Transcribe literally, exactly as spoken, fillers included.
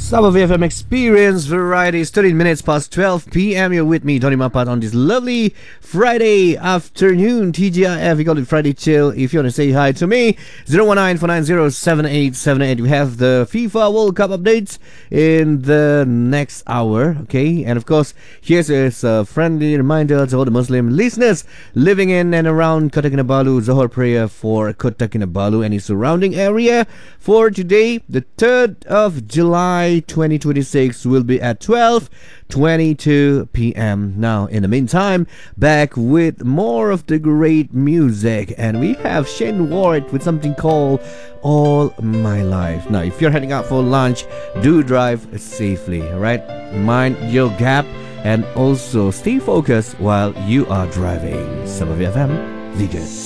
Summer V F M Experience Varieties, thirteen minutes past twelve p.m. You're with me, Tony Mapat, on this lovely Friday afternoon. T G I F, we call it Friday Chill. If you want to say hi to me, zero one nine four nine zero seven eight seven eight. We have the FIFA World Cup updates in the next hour, okay? And of course, here's a friendly reminder to all the Muslim listeners living in and around Kota Kinabalu. Zohor prayer for Kota Kinabalu and its surrounding area for today, the third of July twenty twenty-six, will be at twelve twenty-two p.m. Now, in the meantime, back with more of the great music, and we have Shane Ward with something called All My Life. Now, if you're heading out for lunch, do drive safely, alright? Mind your gap and also stay focused while you are driving. Summer V F M, Vegan.